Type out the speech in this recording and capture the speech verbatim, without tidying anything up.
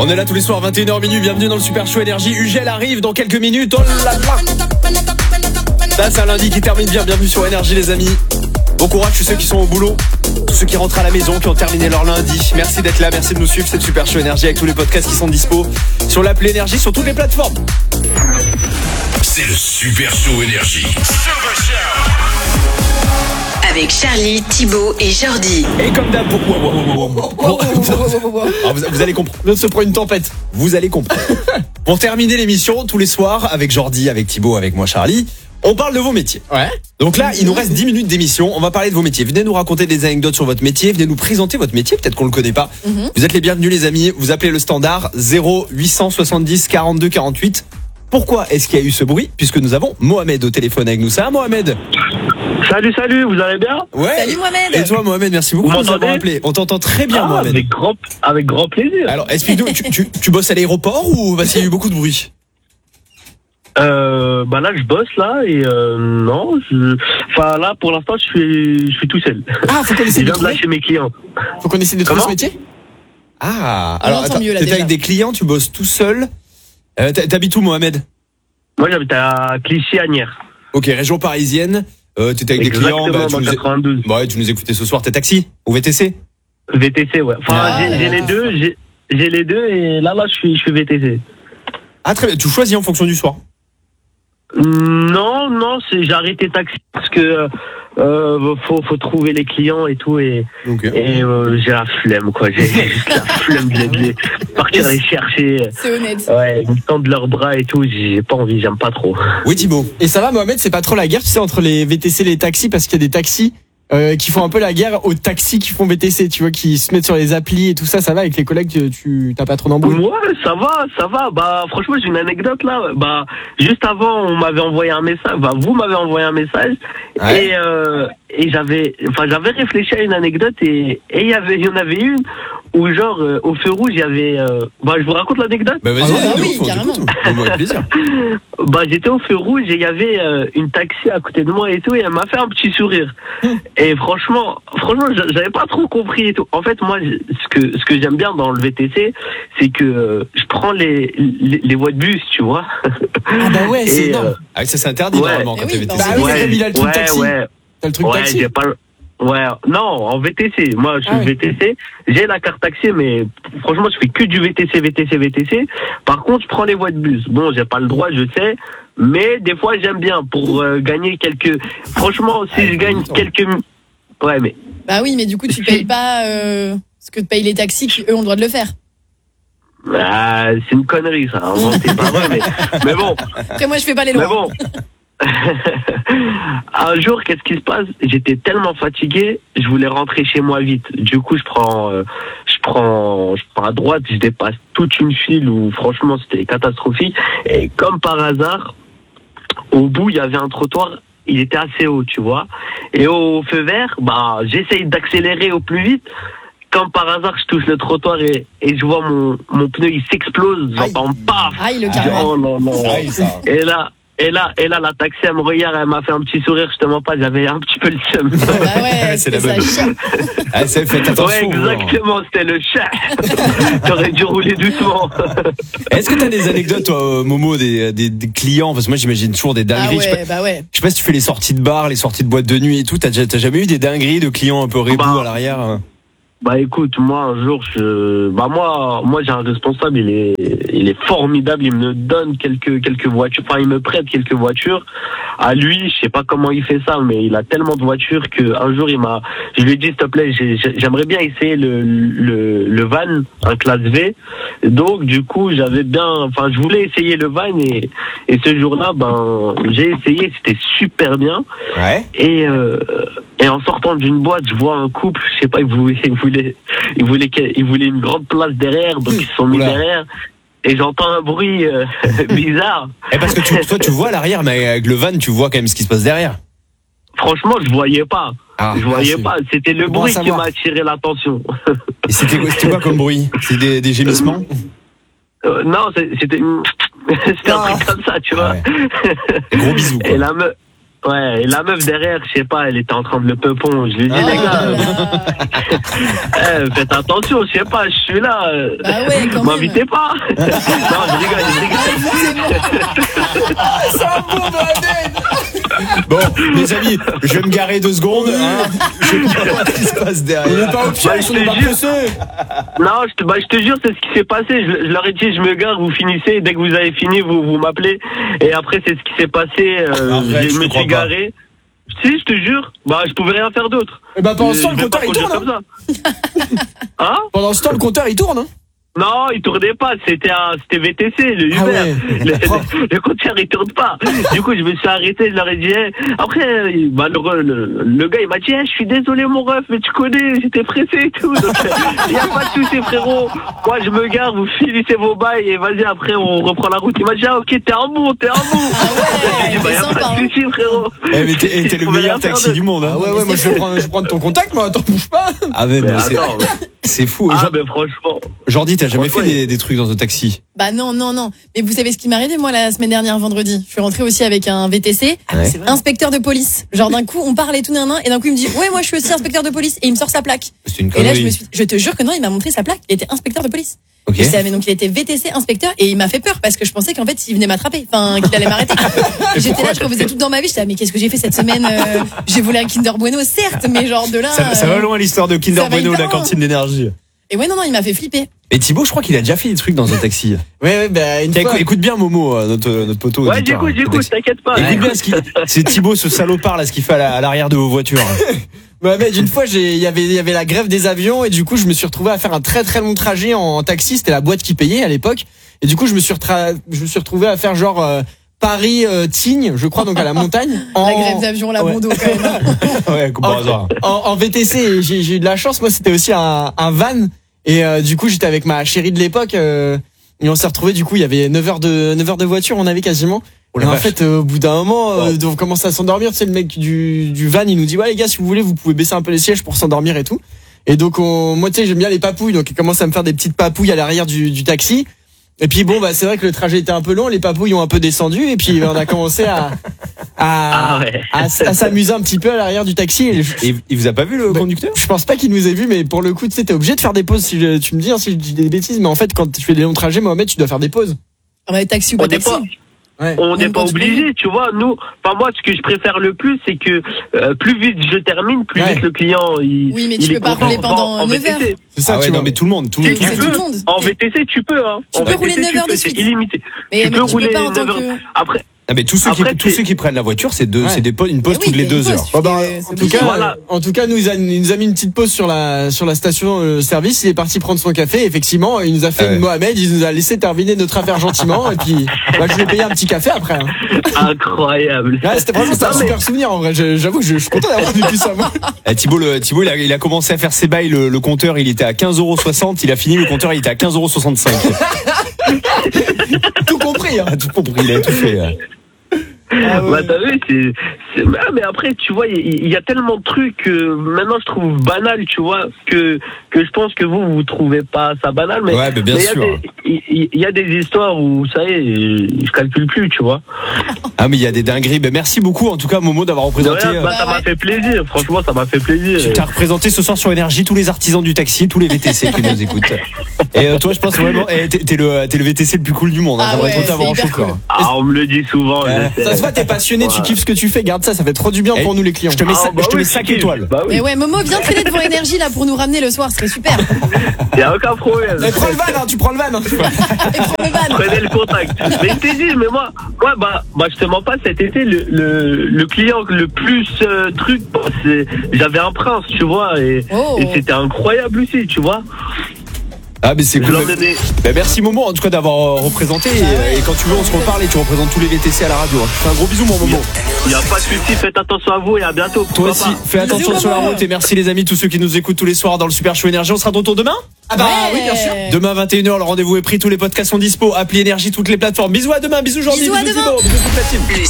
On est là tous les soirs, vingt et une heures minuit, bienvenue dans le Super Show Énergie. U G L arrive dans quelques minutes, oh là là. Ça c'est un lundi qui termine bien, bienvenue sur Énergie les amis. Bon courage tous ceux qui sont au boulot, tous ceux qui rentrent à la maison, qui ont terminé leur lundi. Merci d'être là, merci de nous suivre, c'est le Super Show Énergie avec tous les podcasts qui sont dispo sur l'appli Énergie, sur toutes les plateformes. C'est le Super Show Énergie. Avec Charlie, Thibaut et Jordi. Et comme d'hab, pour... Alors, vous, vous allez comprendre. On se prend une tempête. Vous allez comprendre. Pour terminer l'émission, tous les soirs, avec Jordi, avec Thibaut, avec moi Charlie, on parle de vos métiers. Ouais. Donc là, il nous reste dix minutes d'émission. On va parler de vos métiers. Venez nous raconter des anecdotes sur votre métier. Venez nous présenter votre métier. Peut-être qu'on le connaît pas. Mm-hmm. Vous êtes les bienvenus, les amis. Vous appelez le standard zéro huit cent soixante-dix quarante-deux quarante-huit. Pourquoi est-ce qu'il y a eu ce bruit? Puisque nous avons Mohamed au téléphone avec nous. Ça va, Mohamed? Salut, salut, vous allez bien? Ouais. Salut Mohamed. Et toi, Mohamed, merci beaucoup vous de nous avoir appelé. On t'entend très bien, ah, Mohamed. Avec grand, avec grand plaisir. Alors, explique-nous, tu, tu, tu bosses à l'aéroport ou parce qu'il y a eu beaucoup de bruit? Euh, bah là, je bosse là et euh, non, je... enfin là, pour l'instant, je suis, je suis tout seul. Ah, faut qu'on essaie je de viens de lâcher mes clients. Faut qu'on essaie de trouver ce métier. Ah, on alors attends, mieux, là, t'es déjà. avec des clients, tu bosses tout seul. Euh, t'habites où, Mohamed? Moi, j'habite à Clichy-Agnières. Ok, région parisienne. Euh, t'es avec Exactement, des clients. Bah, tu, dans nous quatre-vingt-douze. Bah ouais, tu nous écoutais ce soir. T'es taxi ou V T C? V T C, ouais. Enfin, Ah, j'ai, j'ai les deux, j'ai, j'ai les deux et là, là, je suis, je suis V T C. Ah très bien. Tu choisis en fonction du soir. Non, non, c'est, j'ai arrêté taxi parce que euh, faut, faut trouver les clients et tout et, Ok. et euh, j'ai la flemme quoi. J'ai juste la flemme de les partir les chercher. C'est honnête. Ouais, ils me tendent leurs bras et tout. J'ai pas envie, j'aime pas trop. Oui, Thibaut. Et ça va, Mohamed, c'est pas trop la guerre, tu sais, entre les V T C et les taxis, parce qu'il y a des taxis euh, qui font un peu la guerre aux taxis qui font V T C, tu vois, qui se mettent sur les applis et tout ça. Ça va avec les collègues, tu, tu t'as pas trop d'embrouilles? Ouais, ça va, ça va. Bah, franchement, j'ai une anecdote là. Bah, juste avant, on m'avait envoyé un message. Bah, vous m'avez envoyé un message. Ouais. Et, euh, et j'avais, enfin, j'avais réfléchi à une anecdote et, et il y avait, il y en avait une où genre, euh, au feu rouge, il y avait, euh, bah, je vous raconte l'anecdote. Bah vas-y, Ah, vas-y, bah de oui, ouf, on carrément. t'écoute. Avec plaisir. Bah, j'étais au feu rouge et il y avait euh, une taxi à côté de moi et tout et elle m'a fait un petit sourire. Et franchement, franchement, j'a- j'avais pas trop compris et tout. En fait, moi, je- ce que ce que j'aime bien dans le V T C, c'est que euh, je prends les, les les voies de bus, tu vois. Ah bah ouais, c'est Et, énorme. euh, Ah, ça c'est interdit Ouais. normalement quand Eh t'es oui, V T bah C. Bah oui, ouais, comme il a le truc ouais, taxi. ouais. T'as le truc Ouais, taxi. j'ai pas. Ouais, non, en V T C. Moi, je suis Ah oui. V T C. J'ai la carte taxi, mais franchement, je fais que du V T C, V T C, V T C. Par contre, je prends les voies de bus. Bon, j'ai pas le droit, je sais, mais des fois, j'aime bien pour euh, gagner quelques. Franchement, si je gagne quelques. Ouais, mais Bah oui, mais du coup, tu payes pas euh, ce que te payent les taxis qui, eux, ont le droit de le faire. ah, c'est une connerie, ça. Hein, c'est pas vrai, mais, mais bon. Après, moi, je fais pas les Mais lois. bon. Un jour, qu'est-ce qui se passe? J'étais tellement fatigué, je voulais rentrer chez moi vite. Du coup, je prends, euh, je prends, je prends à droite, je dépasse toute une file où franchement c'était catastrophique. Et comme par hasard, au bout il y avait un trottoir, il était assez haut, tu vois. Et au feu vert, bah j'essaye d'accélérer au plus vite. Comme par hasard, je touche le trottoir et, et je vois mon, mon pneu, il s'explose. J'entends paf. Aïe, le carré. Oh non non. Ça arrive, ça. Et là, et là, et là, la taxi, elle me regarde, elle m'a fait un petit sourire, justement pas, j'avais un petit peu le seum. Bah ouais, C'est c'est la ça. bonne. chien. Ah, ça, faites attention. Ouais, exactement, c'était le chat. T'aurais dû rouler doucement. Est-ce que t'as des anecdotes, toi, Momo, des, des, des clients? Parce que moi, j'imagine toujours des Ah dingueries. Je sais ouais, pas- bah ouais. Je sais pas si tu fais les sorties de bar, les sorties de boîte de nuit et tout. T'as, déjà- t'as jamais eu des dingueries de clients un peu rébous Bah. à l'arrière? hein Bah écoute, moi un jour, je, bah moi, moi j'ai un responsable, il est, il est formidable, il me donne quelques quelques voitures, enfin il me prête quelques voitures. À lui, je sais pas comment il fait ça, mais il a tellement de voitures que un jour il m'a, je lui ai dit s'il te plaît, j'ai- j'ai- j'aimerais bien essayer le le le van, un classe V. Donc du coup j'avais bien, enfin je voulais essayer le van et et ce jour-là, ben j'ai essayé, c'était super bien. Ouais. Et, euh, et en sortant d'une boîte, je vois un couple, je sais pas, ils voulaient, ils voulaient, ils voulaient, ils voulaient une grande place derrière, donc ils se sont mis Oula. derrière. Et j'entends un bruit euh, bizarre. Et parce que tu, toi, tu vois à l'arrière, mais avec le van, tu vois quand même ce qui se passe derrière. Franchement, je voyais pas. Ah, je voyais c'est- pas. C'était le bon à bruit qui savoir. m'a attiré l'attention. Et c'était, quoi- c'était quoi comme bruit? C'est des, des gémissements? Euh, non, c'est- c'était, c'était un Ah. truc comme ça, tu vois. Ouais. Des gros bisous, quoi. Et la meuf, Ouais, et la meuf derrière, je sais pas, elle était en train de le peupon. Je lui ai dit, Oh les gars, là là. eh, faites attention, je sais pas, je suis là. euh, Bah ouais, quand même. M'invitez pas. Non, je rigole, je rigole. C'est un bon bordel. Bon, les amis, je vais me garer deux secondes. Hein. Je sais pas ce qui se passe derrière. On n'est pas au piège, Bah, on n'est pas je te jure. pressé. Non, je te, bah, je te jure, c'est ce qui s'est passé. Je, je leur ai dit, je me gare, vous finissez. Et dès que vous avez fini, vous, vous m'appelez. Et après, c'est ce qui s'est passé. Euh, Arrête, je je me te crois suis pas. garé. Si, je te jure. Bah, je pouvais rien faire d'autre. Et bah pendant ce temps, Je le vais pas compteur il conduire tourne. Hein. comme ça. Hein? Pendant ce temps, le compteur il tourne. Hein. Non, il tournait pas, c'était un, c'était V T C, le Uber. Ah ouais, le, le, le compteur, il tourne pas. Du coup, je me suis arrêté, je leur ai dit, hey. Après, il- bah, le, le, le gars, il m'a dit, hey, je suis désolé, mon ref, mais tu connais, j'étais pressé et tout. Donc, il y a pas de souci, frérot. Moi, je me garde, vous finissez vos bails et vas-y, après, on reprend la route. Il m'a dit, ah, ok, t'es un bon, t'es un bon. J'ai dit, bah, c'est y a sympa, pas de hein. souci, frérot. Eh, mais t'es, eh, t'es le Je pouvais meilleur rien faire taxi d'autre. du monde. Hein. Ah ouais, ouais, moi je vais prendre, je vais prendre ton contact, moi, attends, bouge pas. Ah mais, mais Mais c'est, attends, mais- c'est fou. Ah, Genre- mais franchement. Jordi, t'as jamais fait Franchement, des, des trucs dans un taxi? Bah non, non, non. Mais vous savez ce qui m'est arrivé, moi, la semaine dernière, vendredi. Je suis rentrée aussi avec un V T C, Ouais. inspecteur de police. Genre, d'un coup, on parle et tout, nan, nan, et d'un coup, il me dit, ouais, moi, je suis aussi inspecteur de police. Et il me sort sa plaque. C'est une Et connerie. là, je me suis, je te jure que non, il m'a montré sa plaque. Il était inspecteur de police. Ok. Je savais, donc il était V T C inspecteur et il m'a fait peur parce que je pensais qu'en fait il venait m'attraper, enfin qu'il allait m'arrêter. J'étais là, je refaisais tout dans ma vie, j'étais là, mais qu'est-ce que j'ai fait cette semaine euh, J'ai volé un Kinder Bueno, certes, mais genre de là. Ça, ça va euh, loin l'histoire de Kinder ça va Bueno, hyper la loin. cantine d'énergie. Et ouais, non, non, il m'a fait flipper. Et Thibaut, je crois qu'il a déjà fait des trucs dans un taxi. Ouais, ouais, bah une Tiens, fois. écoute, écoute bien Momo, euh, notre, notre poteau. Ouais, auditeur, j'écoute, de j'écoute, taxi. t'inquiète pas. Écoute bien ce qu'il, c'est Thibaut, ce salopard là, ce qu'il fait à la- à l'arrière de vos voitures. Bah, mec, une fois, j'ai, il y avait, il y avait la grève des avions et du coup, je me suis retrouvé à faire un très très long trajet en taxi. C'était la boîte qui payait à l'époque. Et du coup, je me suis, retra- je me suis retrouvé à faire genre euh, Paris euh, Tignes, je crois, donc à la montagne. En, La grève d'avion, la Ouais. Bondo quand même. Ouais, comme par hasard. en, en V T C. Et J'ai, j'ai eu de la chance. Moi, c'était aussi un, un van. Et euh, du coup, j'étais avec ma chérie de l'époque. Euh, et on s'est retrouvé. Du coup, il y avait neuf heures de neuf heures de voiture. On avait quasiment. Oh la Et en vache. fait, euh, au bout d'un moment, euh, Wow. on commence à s'endormir. Tu sais, le mec du, du van, il nous dit, ouais, les gars, si vous voulez, vous pouvez baisser un peu les sièges pour s'endormir et tout. Et donc, on, moi, tu sais, j'aime bien les papouilles. Donc, il commence à me faire des petites papouilles à l'arrière du, du taxi. Et puis, bon, bah, c'est vrai que le trajet était un peu long. Les papouilles ont un peu descendu. Et puis, on a commencé à, à, Ah ouais. à, s- à s'amuser un petit peu à l'arrière du taxi. Et je, Et il vous a pas vu le Bah, conducteur? je pense pas qu'il nous ait vus, mais pour le coup, tu sais, t'es obligé de faire des pauses. Si je- tu me dis, hein, si je dis des bêtises, mais en fait, quand tu fais des longs trajets, Mohamed, tu dois faire des pauses. Ah ouais, taxi ou On pas n'est taxi. pas, Ouais. on n'est Même pas quand tu obligé, tu vois. Nous, enfin moi, ce que je préfère le plus, c'est que euh, plus vite je termine, plus Ouais. vite le client. Il, Oui, mais il tu est peux pas content. rouler pendant En- en neuf V T C. heures. C'est ça, Ah ouais, tu non, vois. mais tout le monde, tout le Si monde. tu c'est veux, tout le monde. en V T C, tu peux. Hein. Tu en peux V T C, rouler neuf heures de peux, suite. c'est illimité. Mais, tu mais peux tu rouler peux pas en tant neuf heures. que. Après, Ah, mais tous ceux qui, Après, tous c'est- ceux qui prennent la voiture, c'est deux, Ouais. c'est des po- une pause Eh oui, toutes les mais deux une pause, heures. tu Oh bah, fais- c'est en tout obligé. cas, Voilà. euh, en tout cas, nous il, a, il nous a mis une petite pause sur la sur la station euh, service. Il est parti prendre son café. Effectivement, il nous a fait Ouais. une Mohamed. Il nous a laissé terminer notre affaire gentiment. Et puis, bah, je lui ai payé un petit café après. Hein. incroyable. Ouais, c'était vraiment c'était un Non, mais- super souvenir en vrai. Je- J'avoue que je, je suis content d'avoir vécu ça. Moi. Eh, Thibaut, le, Thibaut il, a, il a commencé à faire ses bails, le, le compteur il était à quinze euros soixante, il a fini, le compteur il était à quinze euros soixante-cinq. Tout compris. Hein. Ah, tout compris, il a tout fait. euh. Ah ouais. Bah t'as vu, c'est, c'est- ah, mais après tu vois, il y, il y a tellement de trucs que maintenant je trouve banal, tu vois, que que je pense que vous vous trouvez pas ça banal, mais Ouais, mais bien mais il y a sûr. des- il il y, a des histoires où ça y est, je calcule plus, tu vois. Ah, mais il y a des dingueries. Ben, merci beaucoup en tout cas, Momo, d'avoir De représenté. rien, euh, bah, ça Bah m'a ouais. fait plaisir, franchement ça m'a fait plaisir. Tu t'as représenté ce soir sur Énergie tous les artisans du taxi, tous les V T C qui nous écoutent. Et euh, toi, je pense vraiment, eh, t'es, t'es le, t'es le V T C le plus cool du monde. Hein. Ah J'aimerais ouais, trop t'avoir en c'est hyper chauffeur. cool. Ah, on me le dit souvent. Ouais. je sais. Ça se voit, t'es passionné, tu Ouais. kiffes ce que tu fais. Garde ça, ça fait trop du bien Eh, pour nous les clients. Je te mets, Ah, ça- bah je te oui, mets cinq kiffe. étoiles. Bah oui, Mais ouais, Momo, viens traîner devant Énergie là pour nous ramener le soir, ce serait super. y a aucun problème. Eh, prends le van, hein, tu prends le van. Hein. Et prends le van. Prenez le contact. Mais je t'ai dit, mais moi, ouais, bah, bah, je te mens pas, cet été, le, le, le client le plus euh, truc, bah, c'est, j'avais un prince, tu vois, et, Oh. et c'était incroyable aussi, tu vois. Ah, mais c'est Je cool. leur donnais. Ben, merci Momo en tout cas d'avoir euh, représenté. Et, euh, et quand tu veux, on se reparle et tu représentes tous les V T C à la radio. hein. Je te fais un gros bisou, mon Momo. Il y a pas de souci, faites attention à vous et à bientôt. Toi pourquoi aussi, pas. fais attention Bisous, sur la Momo. route et merci les amis, tous ceux qui nous écoutent tous les soirs dans le Super Show Énergie. On sera de retour demain. Ah bah Ouais. oui, bien sûr. Demain vingt et une heures, le rendez-vous est pris, tous les podcasts sont dispo. Appli Énergie, toutes les plateformes. Bisous à demain, bisous Jordi, Bisous à bisous demain. Thibaut, bisous toute la team. Le